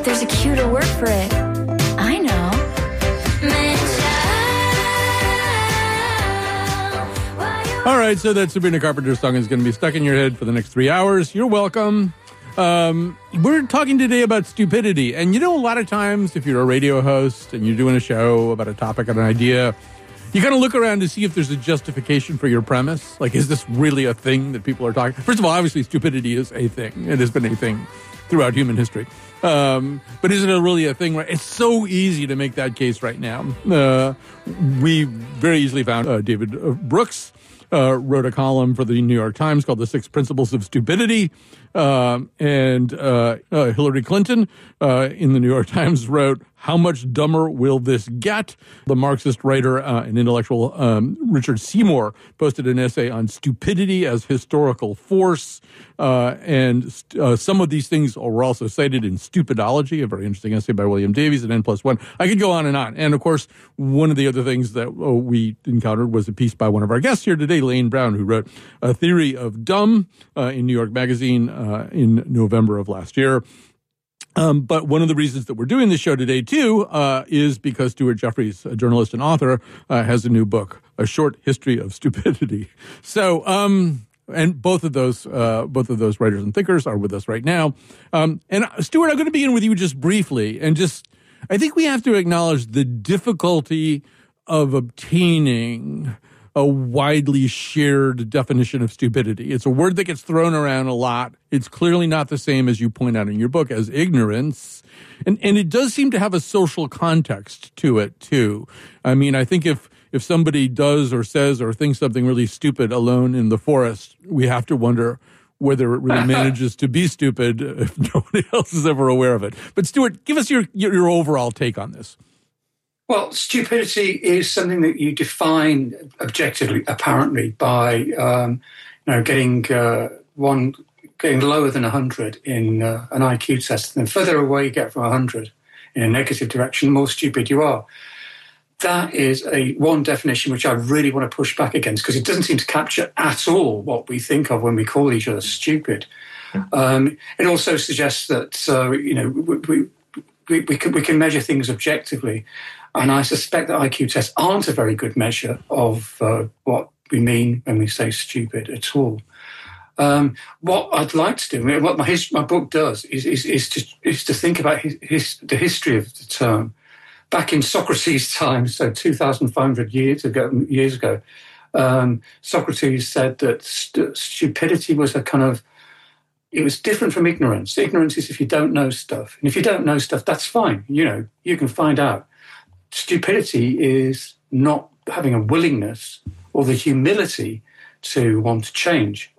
there's a cuter word for it. I know. All right, so that Sabrina Carpenter song is going to be stuck in your head for the next 3 hours. You're welcome. We're talking today about stupidity. And you know, a lot of times if you're a radio host and you're doing a show about a topic or an idea, you kind of look around to see if there's a justification for your premise. Like, is this really a thing that people are talking? First of all, obviously, stupidity is a thing. It has been a thing throughout human history. But is it really a thing? Right? It's so easy to make that case right now. We very easily found David Brooks wrote a column for the New York Times called The Six Principles of Stupidity. And Hillary Clinton in the New York Times wrote, "How much dumber will this get?" The Marxist writer and intellectual Richard Seymour posted an essay on stupidity as historical force. And some of these things were also cited in Stupidology, a very interesting essay by William Davies at N+1. I could go on. And of course, one of the other things that we encountered was a piece by one of our guests here today, Lane Brown, who wrote A Theory of Dumb in New York Magazine in November of last year. But one of the reasons that we're doing this show today, too, is because Stuart Jeffries, a journalist and author, has a new book, A Short History of Stupidity. So, and both of those writers and thinkers are with us right now. And Stuart, I'm going to begin with you just briefly. And I think we have to acknowledge the difficulty of obtaining a widely shared definition of stupidity. It's a word that gets thrown around a lot. It's clearly not the same, as you point out in your book, as ignorance. And it does seem to have a social context to it, too. I mean, I think if somebody does or says or thinks something really stupid alone in the forest, we have to wonder whether it really manages to be stupid if nobody else is ever aware of it. But Stuart, give us your overall take on this. Well, stupidity is something that you define objectively, apparently, by getting lower than 100 in an IQ test. And the further away you get from 100 in a negative direction, the more stupid you are. That is one definition which I really want to push back against, because it doesn't seem to capture at all what we think of when we call each other stupid. It also suggests that we can measure things objectively. And I suspect that IQ tests aren't a very good measure of what we mean when we say stupid at all. What I'd like to do, what my book does, is to think about the history of the term. Back in Socrates' time, so 2,500 years ago, Socrates said that stupidity was it was different from ignorance. Ignorance is if you don't know stuff. And if you don't know stuff, that's fine. You can find out. Stupidity is not having a willingness or the humility to want to change.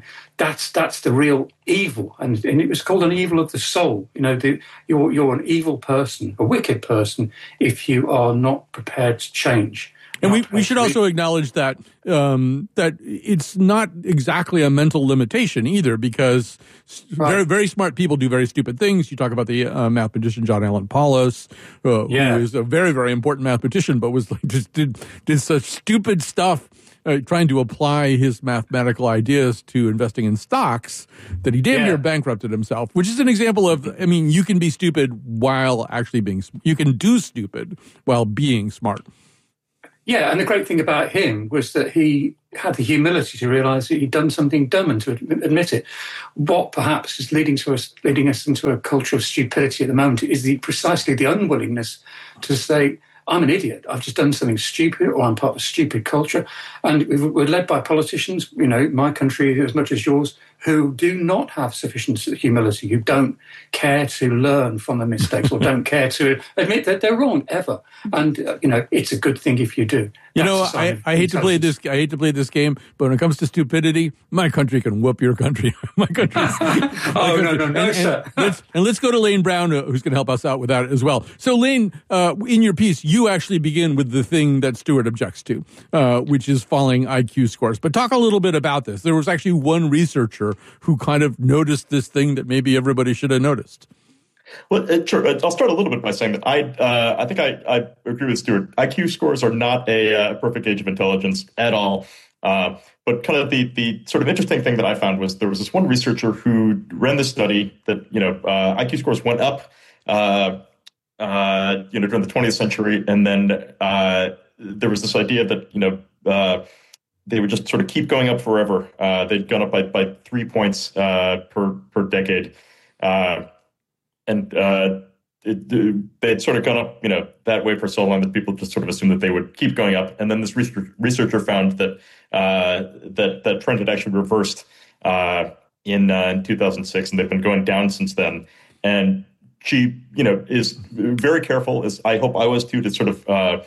That's the real evil, and it was called an evil of the soul. You're an evil person, a wicked person, if you are not prepared to change. And we should also acknowledge that that it's not exactly a mental limitation either, because very, very smart people do very stupid things. You talk about the mathematician John Allen Paulos, who is a very, very important mathematician, but was did such stupid stuff trying to apply his mathematical ideas to investing in stocks that he damn near bankrupted himself, which is an example of, you can be stupid while actually you can do stupid while being smart. Yeah, and the great thing about him was that he had the humility to realize that he'd done something dumb and to admit it. What perhaps is leading us into a culture of stupidity at the moment is precisely the unwillingness to say, I'm an idiot. I've just done something stupid, or I'm part of a stupid culture. And we're led by politicians, my country as much as yours, who do not have sufficient humility, who don't care to learn from their mistakes or don't care to admit that they're wrong ever. And, it's a good thing if you do. I hate to play this. I hate to play this game, but when it comes to stupidity, my country can whoop your country. My country. No, sir. Let's go to Lane Brown, who's going to help us out with that as well. So, Lane, in your piece, you actually begin with the thing that Stuart objects to, which is falling IQ scores. But talk a little bit about this. There was actually one researcher who kind of noticed this thing that maybe everybody should have noticed. Well, sure. I'll start a little bit by saying that I think I agree with Stuart. IQ scores are not a perfect gauge of intelligence at all. But kind of the sort of interesting thing that I found was there was this one researcher who ran this study that IQ scores went up during the 20th century. And then there was this idea that, they would just sort of keep going up forever. They'd gone up by 3 points per decade. They'd sort of gone up, that way for so long that people just sort of assumed that they would keep going up. And then this researcher found that that trend had actually reversed in 2006, and they've been going down since then. And she, is very careful, as I hope I was too, to sort of,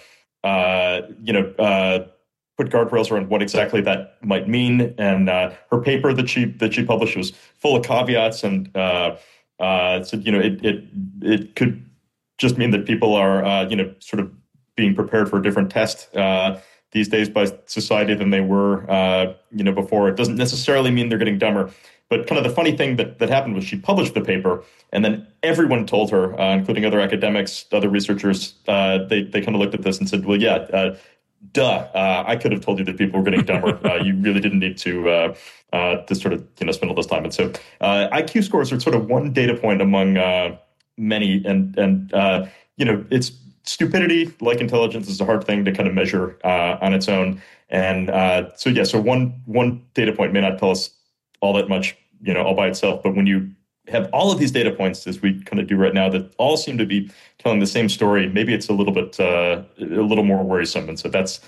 put guardrails around what exactly that might mean. And her paper that she published was full of caveats, and said, it could just mean that people are, sort of being prepared for a different test these days by society than they were, before. It doesn't necessarily mean they're getting dumber. But kind of the funny thing that happened was she published the paper, and then everyone told her, including other academics, other researchers, they kind of looked at this and said, well, yeah, I could have told you that people were getting dumber. You really didn't need to sort of spend all this time. And so IQ scores are sort of one data point among many, and it's stupidity, like intelligence, is a hard thing to kind of measure on its own. And so one data point may not tell us all that much, all by itself. But when you have all of these data points, as we kind of do right now, that all seem to be telling the same story, maybe it's a little more worrisome. And so that's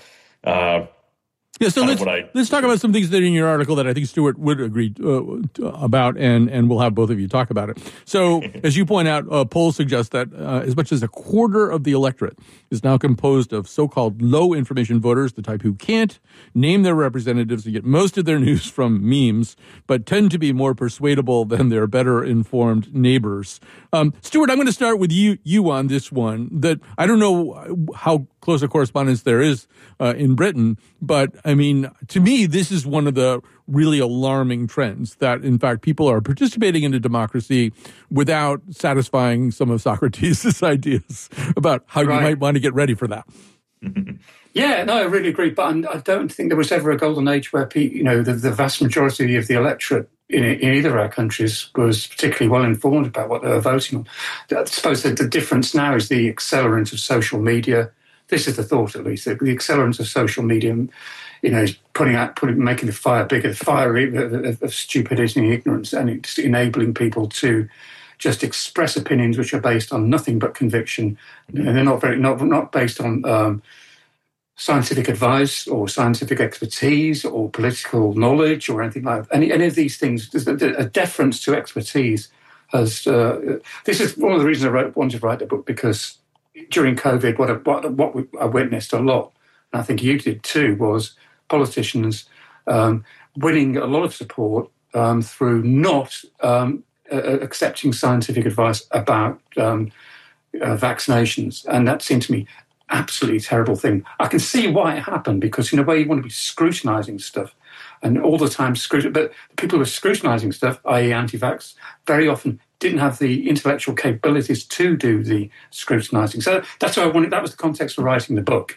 so let's talk about some things that in your article that I think Stuart would agree about, and we'll have both of you talk about it. So, as you point out, polls suggest that as much as a quarter of the electorate is now composed of so-called low-information voters, the type who can't name their representatives and get most of their news from memes, but tend to be more persuadable than their better-informed neighbors. Stuart, I'm going to start with you on this one. That I don't know how close a correspondence there is in Britain, but I mean, to me, this is one of the really alarming trends that, in fact, people are participating in a democracy without satisfying some of Socrates' ideas about how you might want to get ready for that. Yeah, no, I really agree. But I don't think there was ever a golden age where the vast majority of the electorate in either of our countries was particularly well informed about what they were voting on. I suppose that the difference now is the accelerant of social media. This is the thought, at least, that the accelerant of social media, is making the fire bigger, the fire of stupidity and ignorance, and it's enabling people to just express opinions which are based on nothing but conviction, and they're not based on scientific advice or scientific expertise or political knowledge or anything like that. Any of these things. There's a deference to expertise has. This is one of the reasons I wanted to write the book, because during COVID, what I witnessed a lot, and I think you did too, was politicians winning a lot of support through not accepting scientific advice about vaccinations. And that seemed to me absolutely terrible thing. I can see why it happened, because in a way you want to be scrutinising stuff and all the time but the people who are scrutinising stuff, i.e. anti-vax, very often didn't have the intellectual capabilities to do the scrutinising. So that's why that was the context for writing the book,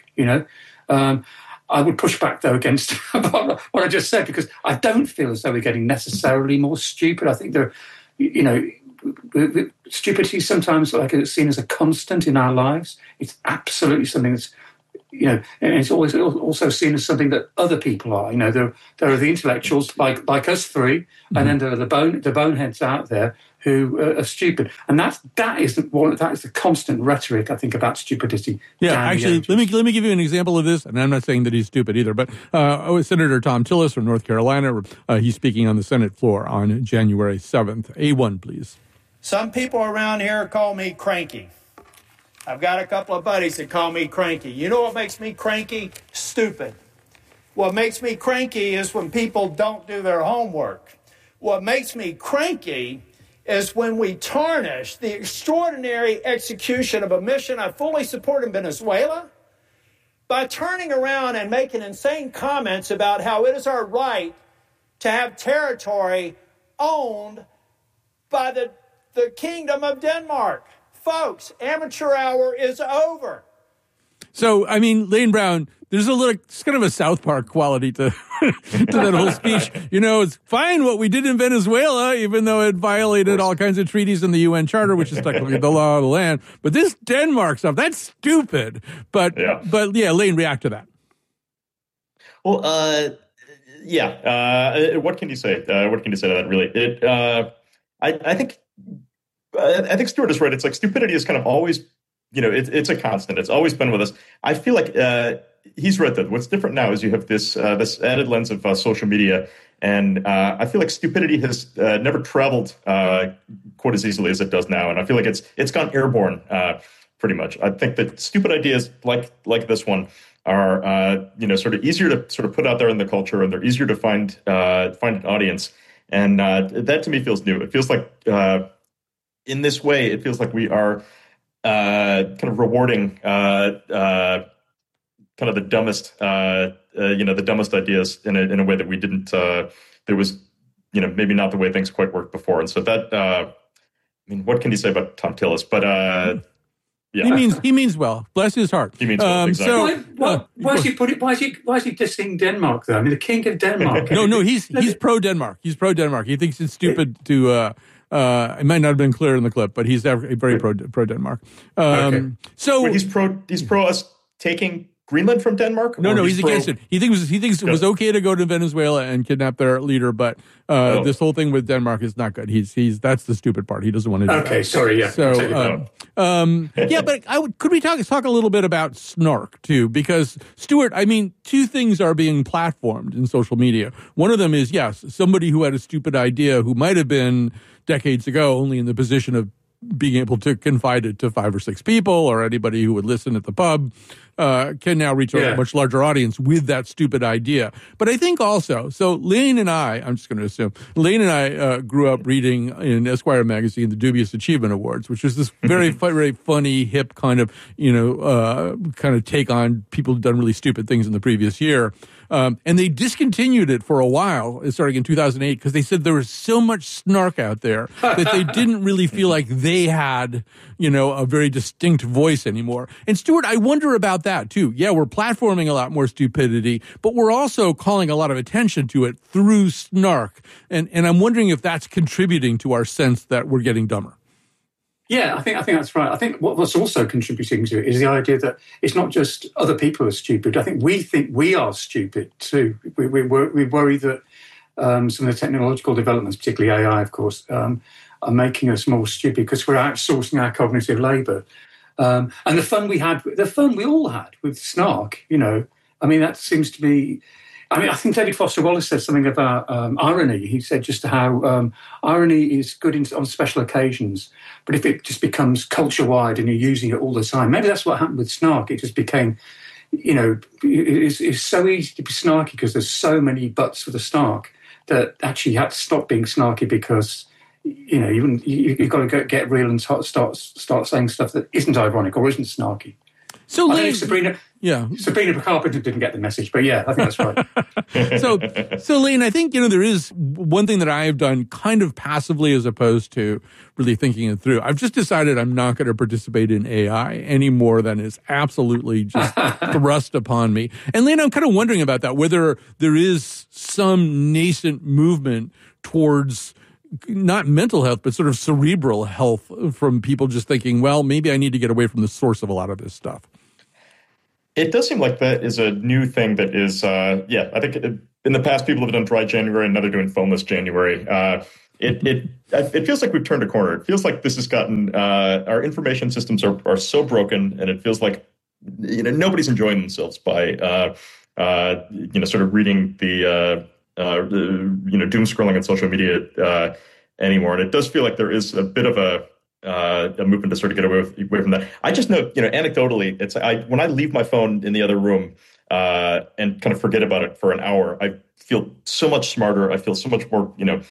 I would push back, though, against what I just said, because I don't feel as though we're getting necessarily more stupid. I think stupidity is sometimes it's seen as a constant in our lives. It's absolutely something that's, and it's always also seen as something that other people are. There are the intellectuals like us three, and then there are the boneheads out there who are stupid, and that is the constant rhetoric, I think, about stupidity. Yeah, actually, let me give you an example of this, and I'm not saying that he's stupid either, but Senator Thom Tillis from North Carolina, he's speaking on the Senate floor on January 7th. A1, please. Some people around here call me cranky. I've got a couple of buddies that call me cranky. You know what makes me cranky? Stupid. What makes me cranky is when people don't do their homework. What makes me cranky is when we tarnish the extraordinary execution of a mission I fully support in Venezuela by turning around and making insane comments about how it is our right to have territory owned by the Kingdom of Denmark. Folks, amateur hour is over. So, I mean, Lane Brown, there's it's kind of a South Park quality to that whole speech. It's fine what we did in Venezuela, even though it violated all kinds of treaties in the UN Charter, which is technically the law of the land. But this Denmark stuff, that's stupid. But Lane, react to that. Well, what can you say? What can you say to that, really? I think Stuart is right. It's like stupidity is kind of always, it's a constant. It's always been with us. I feel like he's right, though. What's different now is you have this added lens of social media, and I feel like stupidity has never traveled quite as easily as it does now, and I feel like it's gone airborne pretty much. I think that stupid ideas like this one are sort of easier to sort of put out there in the culture, and they're easier to find an audience, and that to me feels new. It feels like in this way, it feels like we are kind of rewarding kind of the dumbest the dumbest ideas in a way that we didn't. There was maybe not the way things quite worked before, and so that I mean, what can you say about Tom Tillis? But yeah. He means well. Bless his heart. He means well. Exactly. Why is he dissing Denmark though? I mean, the king of Denmark. No, he's pro Denmark. He's pro Denmark. He thinks it's stupid to. It might not have been clear in the clip, but he's very pro Denmark. Okay. So wait, he's pro us taking Greenland from Denmark? No, he's against it. He thinks it was okay to go to Venezuela and kidnap their leader, but this whole thing with Denmark is not good. He's that's the stupid part. He doesn't want to do that. Okay, sorry, yeah. So, but could we talk a little bit about snark too? Because Stuart, I mean, two things are being platformed in social media. One of them is, yes, somebody who had a stupid idea who might have been decades ago only in the position of being able to confide it to 5 or 6 people or anybody who would listen at the pub can now reach a much larger audience with that stupid idea. But I think also, so Lane and I, I'm just going to assume, Lane and I grew up reading in Esquire magazine the Dubious Achievement Awards, which was this very, very funny, hip kind of, kind of take on people who've done really stupid things in the previous year. And they discontinued it for a while, starting in 2008, because they said there was so much snark out there that they didn't really feel like they had, a very distinct voice anymore. And Stuart, I wonder about that too. Yeah, we're platforming a lot more stupidity, but we're also calling a lot of attention to it through snark. And I'm wondering if that's contributing to our sense that we're getting dumber. Yeah, I think that's right. I think what's also contributing to it is the idea that it's not just other people are stupid. I think we are stupid too. We worry that some of the technological developments, particularly AI, of course, are making us more stupid because we're outsourcing our cognitive labour. And the fun we all had with snark, I mean, that seems to be. I mean, I think David Foster Wallace said something about irony. He said just how irony is good on special occasions, but if it just becomes culture-wide and you're using it all the time, maybe that's what happened with snark. It just became, it's so easy to be snarky because there's so many buts for the snark that actually you had to stop being snarky because, you've got to get real and start saying stuff that isn't ironic or isn't snarky. So I think Sabrina Carpenter didn't get the message, but yeah, I think that's right. So Lane, I think, there is one thing that I have done kind of passively as opposed to really thinking it through. I've just decided I'm not going to participate in AI any more than is absolutely just thrust upon me. And Lane, I'm kind of wondering about that, whether there is some nascent movement towards not mental health, but sort of cerebral health from people just thinking, well, maybe I need to get away from the source of a lot of this stuff. It does seem like that is a new thing that is, I think in the past people have done dry January and now they're doing foamless January. It feels like we've turned a corner. It feels like this has gotten, our information systems are so broken, and it feels like, nobody's enjoying themselves by, sort of reading the doom scrolling on social media anymore. And it does feel like there is a bit of a movement to sort of get away from that. I just know, anecdotally, it's when I leave my phone in the other room and kind of forget about it for an hour, I feel so much smarter. I feel so much more,